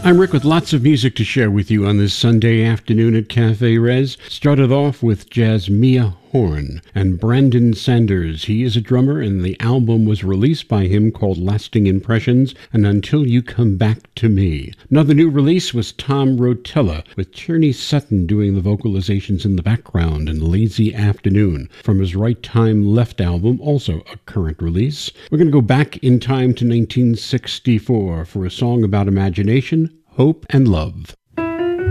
I'm Rick with lots of music to share with you on this Sunday afternoon at Cafe Res. Started off with Jasmia Horn and Brandon Sanders. He is a drummer, and the album was released by him called Lasting Impressions and Until You Come Back to Me. Another new release was Tom Rotella, with Tierney Sutton doing the vocalizations in the background, and Lazy Afternoon from his Right Time Left album, also a current release. We're going to go back in time to 1964 for a song about imagination, hope, and love.